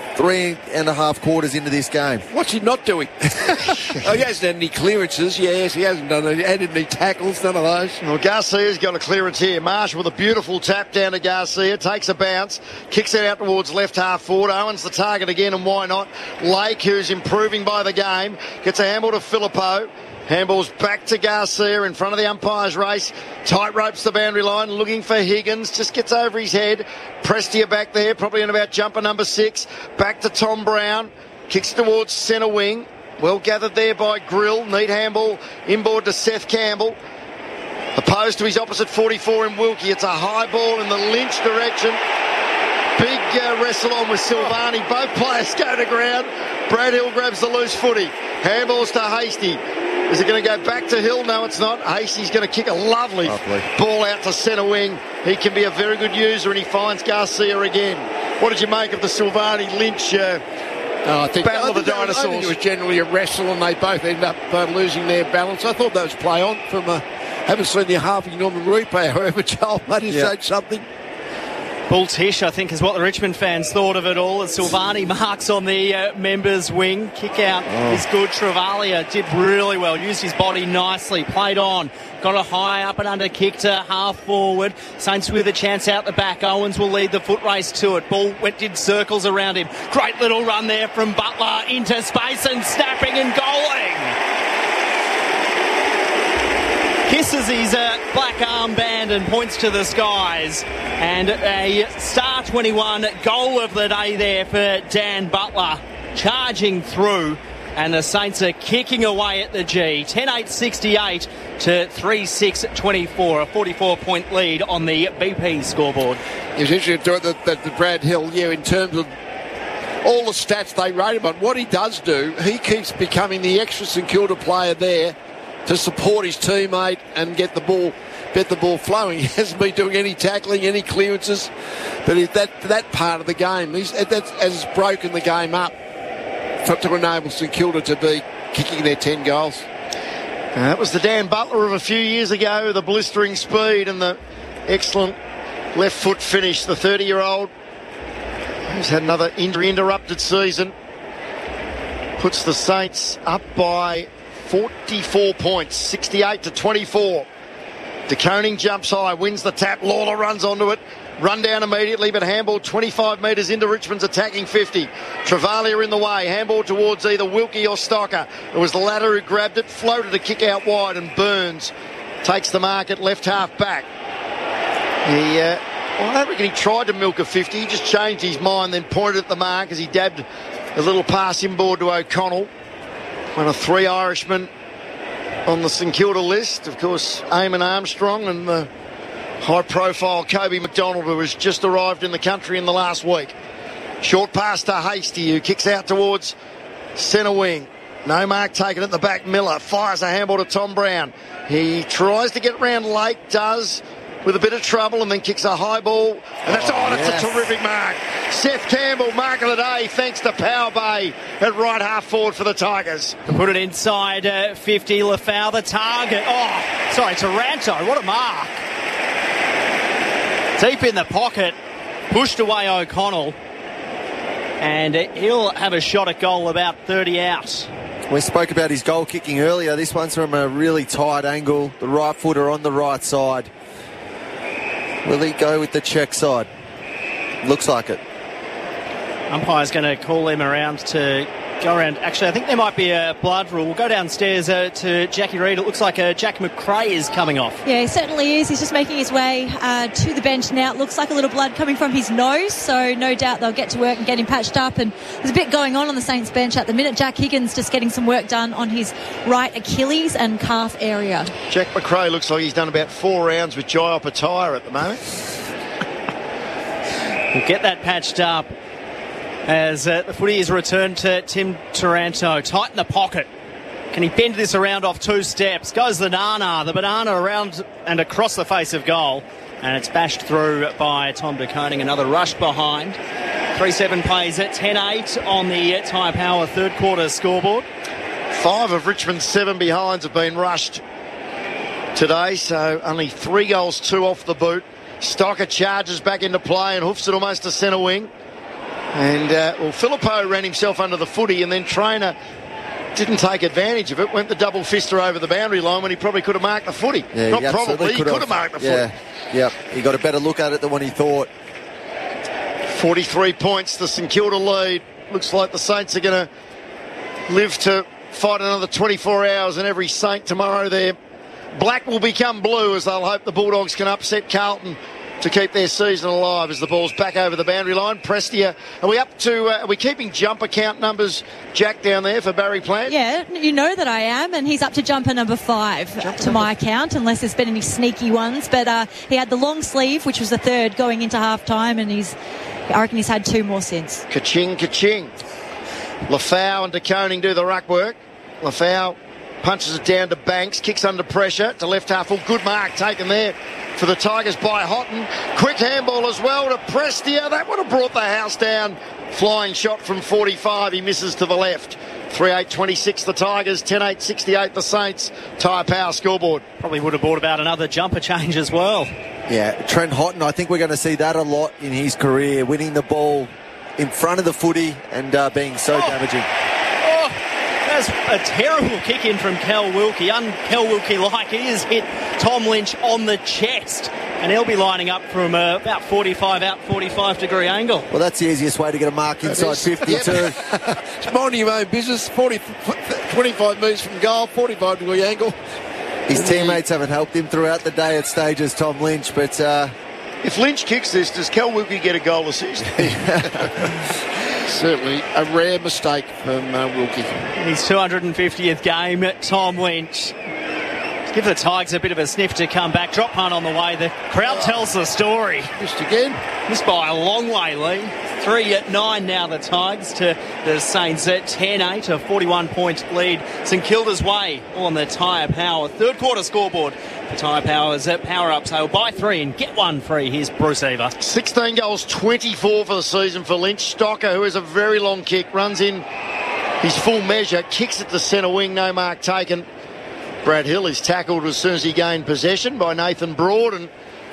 3.5 quarters into this game. What's he not doing? Oh, he hasn't had any clearances. Yes, he hasn't added any tackles, none of those. Well, Garcia's got a clearance here. Marshall with a beautiful tap down to Garcia, takes a bounce, kicks it out towards left half forward. Owens the target again, and why not? Lake, who's improving by the game, gets a handball to Filippo. Handball's back to Garcia in front of the umpire's race. Tight ropes the boundary line, looking for Higgins. Just gets over his head. Prestia back there, probably in about jumper number 6. Back to Tom Brown. Kicks towards centre wing. Well gathered there by Grill. Neat handball inboard to Seth Campbell. Opposed to his opposite 44 in Wilkie. It's a high ball in the Lynch direction. Big wrestle on with Silvani. Both players go to ground. Brad Hill grabs the loose footy. Handballs to Hasty. Is it going to go back to Hill? No, it's not. Hasty's going to kick a lovely ball out to centre wing. He can be a very good user, and he finds Garcia again. What did you make of the Silvani-Lynch battle of the dinosaurs? I think it was generally a wrestle, and they both ended up losing their balance. I thought that was play on from haven't seen the Harvey Norman replay, however, Joel might have said something. Bull Tish, I think, is what the Richmond fans thought of it all. As Silvani marks on the members' wing. Kick out is good. Travaglia did really well. Used his body nicely. Played on. Got a high up and under kick to half forward. Saints with a chance out the back. Owens will lead the foot race to it. Ball did circles around him. Great little run there from Butler into space and snapping and goaling. Kisses his black armband and points to the skies. And a star 21 goal of the day there for Dan Butler. Charging through. And the Saints are kicking away at the G. 10-8-68 to 3-6-24. A 44-point lead on the BP scoreboard. It was interesting that the Brad Hill, in terms of all the stats they rate him on, what he does do, he keeps becoming the extra St Kilda player there to support his teammate and get the ball flowing. He hasn't been doing any tackling, any clearances, but that part of the game has broken the game up to enable St Kilda to be kicking their 10 goals. That was the Dan Butler of a few years ago, the blistering speed and the excellent left foot finish. The 30-year-old He's had another injury-interrupted season. Puts the Saints up by 44 points, 68-24. De Koning jumps high, wins the tap. Lawler runs onto it. Run down immediately, but handball 25 metres into Richmond's attacking 50. Travalia in the way. Handball towards either Wilkie or Stocker. It was the latter who grabbed it, floated a kick out wide, and Burns takes the mark at left half back. I don't reckon he tried to milk a 50. He just changed his mind, then pointed at the mark as he dabbed a little pass inboard to O'Connell. One of 3 Irishmen on the St Kilda list. Of course, Eamon Armstrong and the high-profile Kobe McDonald, who has just arrived in the country in the last week. Short pass to Hasty, who kicks out towards centre wing. No mark taken at the back. Miller fires a handball to Tom Brown. He tries to get round late, does, with a bit of trouble, and then kicks a high ball. And that's it's a terrific mark. Seth Campbell, mark of the day, thanks to Power Bay at right half forward for the Tigers. Put it inside 50, Lafau, the target. Taranto, what a mark. Deep in the pocket, pushed away O'Connell, and he'll have a shot at goal about 30 out. We spoke about his goal kicking earlier. This one's from a really tight angle. The right footer on the right side. Will he go with the check side? Looks like it. Umpire's going to call him around to go around. Actually, I think there might be a blood rule. We'll go downstairs to Jackie Reid. It looks like Jack McRae is coming off. Yeah, he certainly is. He's just making his way to the bench now. It looks like a little blood coming from his nose, so no doubt they'll get to work and get him patched up. And there's a bit going on the Saints bench at the minute. Jack Higgins just getting some work done on his right Achilles and calf area. Jack McRae looks like he's done about 4 rounds with Jai Opatire at the moment. We'll get that patched up as the footy is returned to Tim Taranto. Tighten the pocket. Can he bend this around off 2 steps? Goes the banana around and across the face of goal. And it's bashed through by Tom De Koning. Another rush behind. 3-7 plays at 10-8 on the Tyre Power third quarter scoreboard. 5 of Richmond's 7 behinds have been rushed today, so only 3 goals, 2 off the boot. Stocker charges back into play and hoofs it almost to centre wing. And, Filippo ran himself under the footy, and then Traynor didn't take advantage of it. Went the double fister over the boundary line when he probably could have marked the footy. Yeah, he could have marked the footy. Yep, he got a better look at it than what he thought. 43 points, the St Kilda lead. Looks like the Saints are going to live to fight another 24 hours, and every Saint tomorrow there. Black will become blue as they'll hope the Bulldogs can upset Carlton to keep their season alive as the ball's back over the boundary line. Prestia, are we keeping jumper count numbers, Jack, down there for Barry Plant? Yeah, you know that I am, and he's up to jumper number 5 to my account, unless there's been any sneaky ones. But he had the long sleeve, which was the 3rd going into half-time, and I reckon he's had 2 more since. Ka-ching, ka-ching. Lafau and De Koning do the ruck work. Lafau punches it down to Banks, kicks under pressure to left half. Good mark taken there for the Tigers by Houghton. Quick handball as well to Prestia. That would have brought the house down. Flying shot from 45. He misses to the left. 3-8-26 the Tigers, 10-8-68 the Saints. Tyre Power scoreboard. Probably would have brought about another jumper change as well. Yeah, Trent Houghton, I think we're going to see that a lot in his career, winning the ball in front of the footy and being so damaging. That's a terrible kick in from Kel Wilkie. Un-Kel Wilkie-like. He has hit Tom Lynch on the chest. And he'll be lining up from about 45-degree angle. Well, that's the easiest way to get a mark inside 52. It's minding your own business. 25 metres from goal, 45-degree angle. His teammates haven't helped him throughout the day at stages, Tom Lynch, but... if Lynch kicks this, does Kel Wilkie get a goal assist? Certainly a rare mistake from Wilkie. In his 250th game, Tom Lynch. Give the Tigers a bit of a sniff to come back. Drop punt on the way. The crowd tells the story. Missed again. Missed by a long way, Lee. 3-9 now the Tigers to the Saints at 10-8, a 41-point lead. St Kilda's way on the Tyre Power third quarter scoreboard. The Tyre Power's at Power Up sale. Buy 3 and get 1 free. Here's Bruce Eva. 16 goals, 24 for the season for Lynch. Stocker, who has a very long kick, runs in his full measure, kicks it to centre wing, no mark taken. Brad Hill is tackled as soon as he gained possession by Nathan Broad, and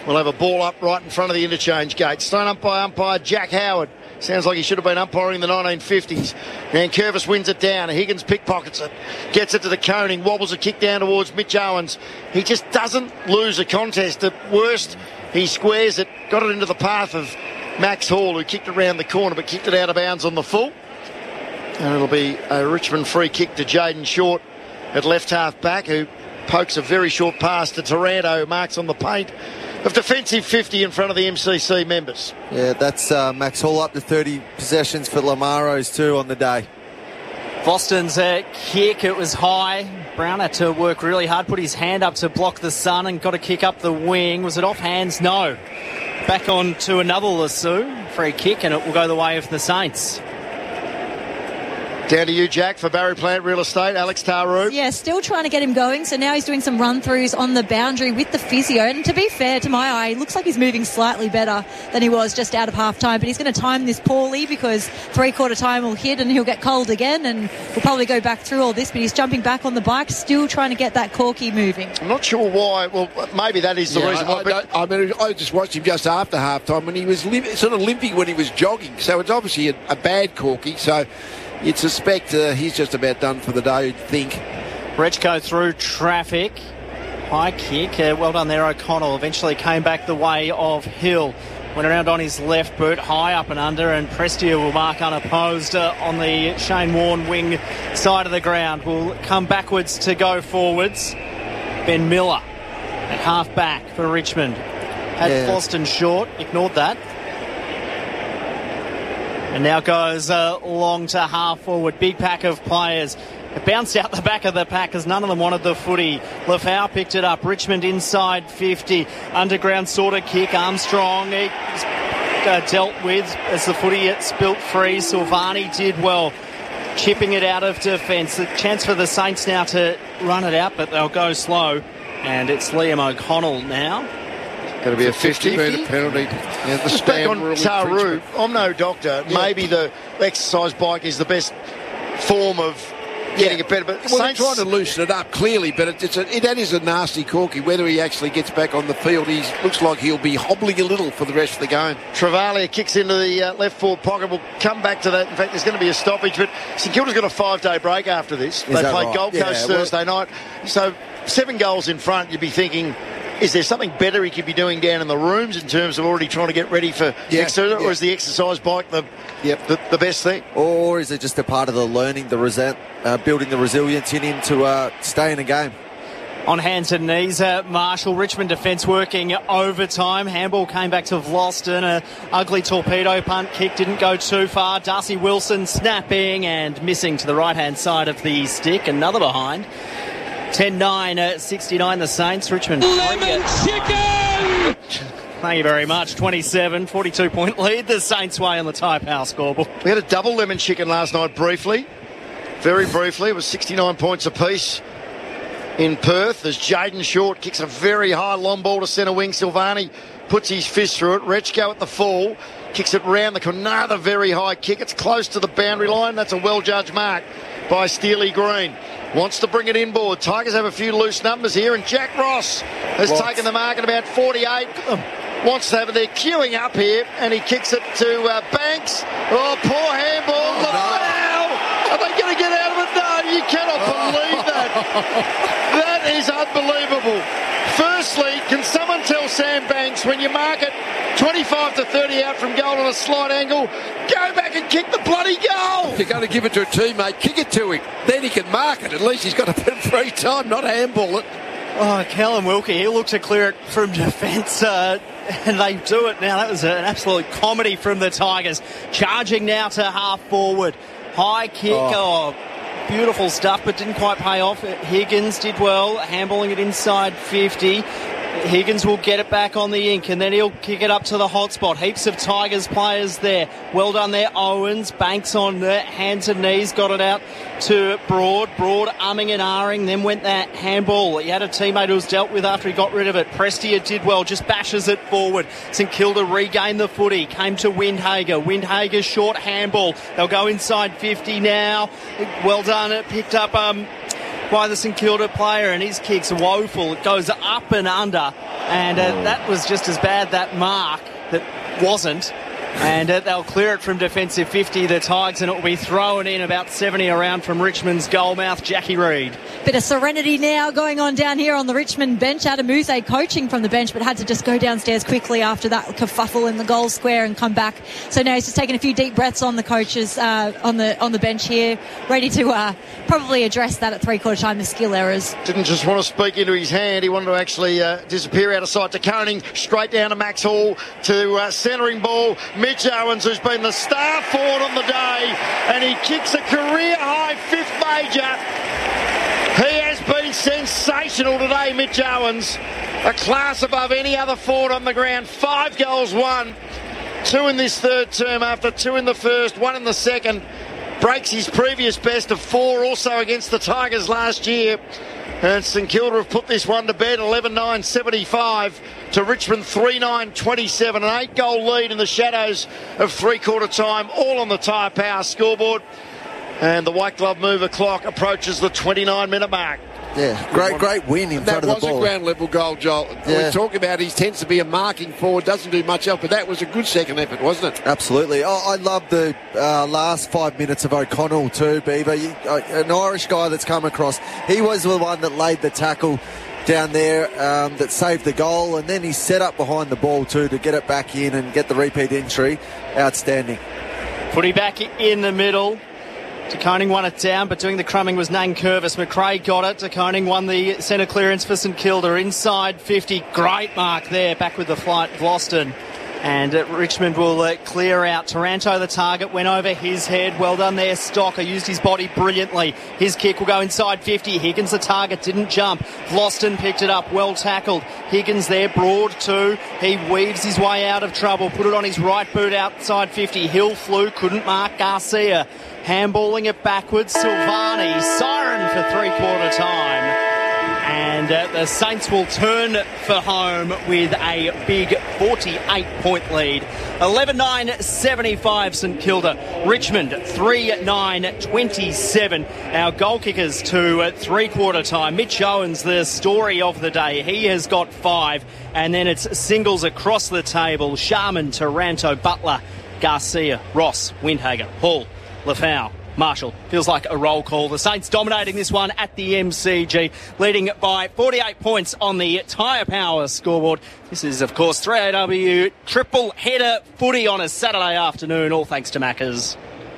We'll have a ball up right in front of the interchange gate. Stone up by umpire Jack Howard. Sounds like he should have been umpiring in the 1950s. Nankervis wins it down. Higgins pickpockets it. Gets it to the Koning. Wobbles a kick down towards Mitch Owens. He just doesn't lose a contest. At worst, he squares it. Got it into the path of Max Hall, who kicked it around the corner but kicked it out of bounds on the full. And it'll be a Richmond free kick to Jaden Short at left half back, who pokes a very short pass to Taranto, who marks on the paint of defensive 50 in front of the MCC members. Yeah, that's Max Hall up to 30 possessions for Lamaros too on the day. Boston's kick, it was high. Brown had to work really hard, put his hand up to block the sun and got a kick up the wing. Was it off hands? No. Back on to another Lasue. Free kick, and it will go the way of the Saints. Down to you, Jack, for Barry Plant Real Estate. Alex Taru. Yeah, still trying to get him going. So now he's doing some run-throughs on the boundary with the physio. And to be fair, to my eye, he looks like he's moving slightly better than he was just out of half-time. But he's going to time this poorly because three-quarter time will hit and he'll get cold again. And we'll probably go back through all this. But he's jumping back on the bike, still trying to get that corky moving. I'm not sure why. Well, maybe that is the reason why. I just watched him just after half-time when he was sort of limping when he was jogging. So it's obviously a bad corky. So you'd suspect he's just about done for the day, you'd think. Rechko through traffic. High kick. Well done there, O'Connell. Eventually came back the way of Hill. Went around on his left boot, high up and under, and Prestia will mark unopposed on the Shane Warne wing side of the ground. Will come backwards to go forwards. Ben Miller at half back for Richmond. Had Boston short, ignored that. And now goes long to half forward. Big pack of players. It bounced out the back of the pack as none of them wanted the footy. Lafau picked it up. Richmond inside 50. Underground sort of kick. Armstrong dealt with as the footy spilt free. Silvani did well, chipping it out of defence. A chance for the Saints now to run it out, but they'll go slow. And it's Liam O'Connell now. Going to be a 50-metre penalty. Yeah, the back on Taru. I'm no doctor. Yeah. Maybe the exercise bike is the best form of getting it better. But they're trying to loosen it up, clearly, but that is a nasty corky. Whether he actually gets back on the field, he looks like he'll be hobbling a little for the rest of the game. Travalia kicks into the left forward pocket. We'll come back to that. In fact, there's going to be a stoppage, but St Kilda's got a 5-day break after this. They play Gold Coast Thursday night. So 7 goals in front, you'd be thinking, is there something better he could be doing down in the rooms in terms of already trying to get ready for next season? Or is the exercise bike the best thing? Or is it just a part of the learning, building the resilience in him to stay in a game? On hands and knees, Marshall. Richmond defence working overtime. Handball came back to Vlosten. A ugly torpedo punt kick didn't go too far. Darcy Wilson snapping and missing to the right-hand side of the stick. Another behind. 10-9, 69 the Saints. Richmond. Lemon chicken! Thank you very much. 27, 42-point lead. The Saints way on the Tyre Power scoreboard. We had a double lemon chicken last night briefly. Very briefly. It was 69 points apiece in Perth as Jaden Short kicks a very high long ball to centre wing. Silvani puts his fist through it. Rechko at the full. Kicks it round the corner. Another very high kick. It's close to the boundary line. That's a well-judged mark by Steely Green. Wants to bring it inboard. Tigers have a few loose numbers here, and Jack Ross has taken the mark at about 48. Wants to have it. They're queuing up here, and he kicks it to Banks. Oh, poor handball. Are they going to get out of it? No, you cannot believe that. That is unbelievable. Firstly, can someone tell Sam Banks when you mark it 25 to 30 out from goal on a slight angle, go back and kick the bloody goal? If you're going to give it to a teammate, kick it to him. Then he can mark it. At least he's got a bit of free time, not handball it. Oh, Callum Wilkie, he'll look to clear it from defence, and they do it now. That was an absolute comedy from the Tigers. Charging now to half forward. High kick, beautiful stuff, but didn't quite pay off. Higgins did well, handballing it inside 50. Higgins will get it back on the ink, and then he'll kick it up to the hot spot. Heaps of Tigers players there. Well done there, Owens. Banks on the hands and knees, got it out to Broad. Broad umming and ahhing, then went that handball. He had a teammate who was dealt with after he got rid of it. Prestia did well, just bashes it forward. St Kilda regained the footy, came to Windhager. Windhager's short handball. They'll go inside 50 now. Well done, it picked up by the St Kilda player, and his kick's woeful. It goes up and under, and that was just as bad, that mark that wasn't. And they'll clear it from defensive 50, the Tigers, and it will be thrown in about 70 around from Richmond's goalmouth, Jackie Reid. Bit of serenity now going on down here on the Richmond bench. Adam Muse coaching from the bench, but had to just go downstairs quickly after that kerfuffle in the goal square and come back. So now he's just taking a few deep breaths on the coaches on the bench here, ready to probably address that at three-quarter time, the skill errors. Didn't just want to speak into his hand, he wanted to actually disappear out of sight to Koning, straight down to Max Hall, to centering ball. Mitch Owens, who's been the star forward on the day, and he kicks a career-high fifth major. He has been sensational today, Mitch Owens. A class above any other forward on the ground. 5 goals, 1. 2 in this third term after 2 in the first, 1 in the second. Breaks his previous best of 4 also against the Tigers last year. And St Kilda have put this one to bed, 11-9-75 to Richmond 3-9-27. An 8-goal lead in the shadows of three-quarter time, all on the Tyre Power scoreboard. And the white glove mover clock approaches the 29-minute mark. Yeah, great win in front of the ball. That was a ground-level goal, Joel. Yeah. We talk about he tends to be a marking forward, doesn't do much else, but that was a good second effort, wasn't it? Absolutely. I love the last 5 minutes of O'Connell too, Beaver. An Irish guy that's come across. He was the one that laid the tackle down there that saved the goal, and then he set up behind the ball too to get it back in and get the repeat entry. Outstanding. Footy back in the middle. De Koning won it down, but doing the crumbing was Nankervis. McRae got it. De Koning won the centre clearance for St Kilda. Inside 50. Great mark there. Back with the flight, Vlosten. And Richmond will clear out. Taranto, the target, went over his head. Well done there, Stocker. Used his body brilliantly. His kick will go inside 50. Higgins, the target, didn't jump. Vlosten picked it up. Well tackled. Higgins there, broad too. He weaves his way out of trouble. Put it on his right boot outside 50. Hill flew, couldn't mark Garcia. Handballing it backwards. Silvani, siren for three-quarter time. And the Saints will turn for home with a big 48-point lead. 11-9-75 St Kilda. Richmond 3-9-27. Our goal kickers to three-quarter time. Mitch Owens, the story of the day. He has got 5. And then it's singles across the table. Sharman, Taranto, Butler, Garcia, Ross, Windhager, Hall, Lafau, Marshall. Feels like a roll call. The Saints dominating this one at the MCG, leading by 48 points on the Tyre Power scoreboard. This is, of course, 3AW triple header footy on a Saturday afternoon, all thanks to Macca's.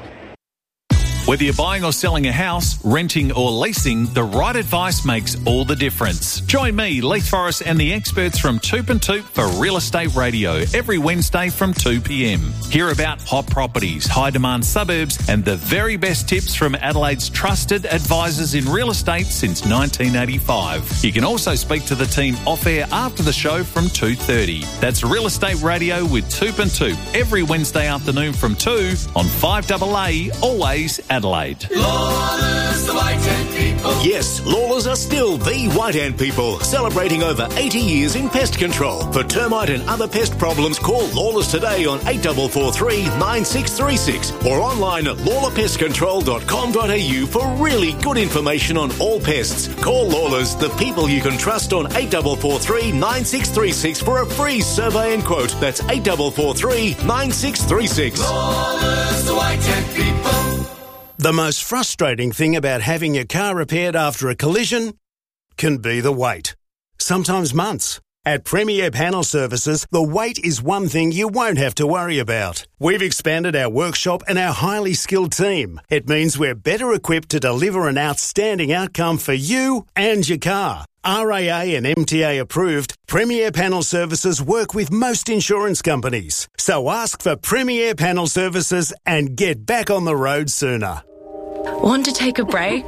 Whether you're buying or selling a house, renting or leasing, the right advice makes all the difference. Join me, Leith Forrest, and the experts from Toop and Toop for Real Estate Radio every Wednesday from 2 p.m. Hear about hot properties, high-demand suburbs, and the very best tips from Adelaide's trusted advisors in real estate since 1985. You can also speak to the team off-air after the show from 2:30. That's Real Estate Radio with Toop and Toop every Wednesday afternoon from 2 on 5AA, always Adelaide. Lawlers, the White Ant People. Yes, Lawlers are still the White Ant People, celebrating over 80 years in pest control. For termite and other pest problems, call Lawlers today on 8443 9636 or online at lawlerpestcontrol.com.au for really good information on all pests. Call Lawlers, the people you can trust, on 8443 9636 for a free survey and quote. That's 8443 9636. Lawlers, the White Ant People. The most frustrating thing about having your car repaired after a collision can be the wait. Sometimes months. At Premier Panel Services, the wait is one thing you won't have to worry about. We've expanded our workshop and our highly skilled team. It means we're better equipped to deliver an outstanding outcome for you and your car. RAA and MTA approved, Premier Panel Services work with most insurance companies. So ask for Premier Panel Services and get back on the road sooner. Want to take a break?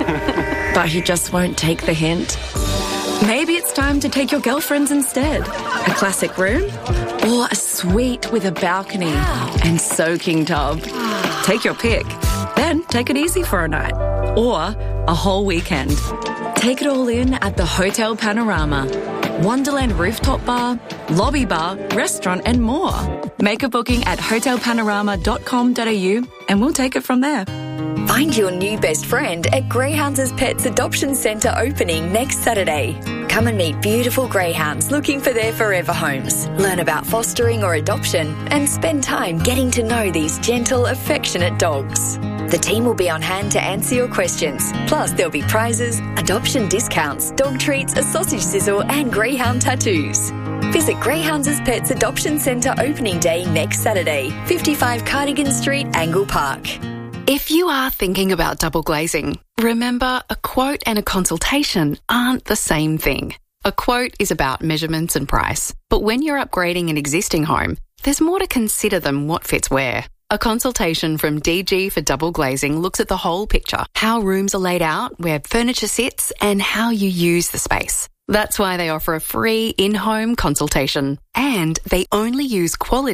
But he just won't take the hint. Maybe it's time to take your girlfriends instead. A classic room or a suite with a balcony and soaking tub. Take your pick. Then take it easy for a night or a whole weekend. Take it all in at the Hotel Panorama. Wonderland rooftop bar, lobby bar, restaurant and more. Make a booking at hotelpanorama.com.au and we'll take it from there. Find your new best friend at Greyhounds' Pets Adoption Centre opening next Saturday. Come and meet beautiful greyhounds looking for their forever homes. Learn about fostering or adoption and spend time getting to know these gentle, affectionate dogs. The team will be on hand to answer your questions. Plus, there'll be prizes, adoption discounts, dog treats, a sausage sizzle and greyhound tattoos. Visit Greyhounds' Pets Adoption Centre opening day next Saturday, 55 Cardigan Street, Angle Park. If you are thinking about double glazing, remember a quote and a consultation aren't the same thing. A quote is about measurements and price, but when you're upgrading an existing home, there's more to consider than what fits where. A consultation from DG for Double Glazing looks at the whole picture, how rooms are laid out, where furniture sits, and how you use the space. That's why they offer a free in-home consultation, and they only use quality